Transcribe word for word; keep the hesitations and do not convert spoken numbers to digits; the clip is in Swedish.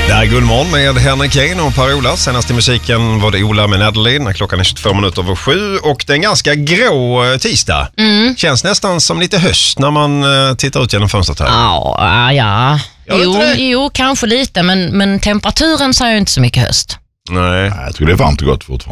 Det här är Guldmorgon med Henrik Kane och Per-Ola. Senast i musiken var det Ola med Natalie. Klockan är tjugotvå minuter över sju och det är en ganska grå tisdag. Mm. Känns nästan som lite höst när man tittar ut genom fönstret här. Ja, ja. Jo, jo, kanske lite, men, men temperaturen säger ju inte så mycket höst. Nej. Nej, jag tror det är varmt och gott fortfarande.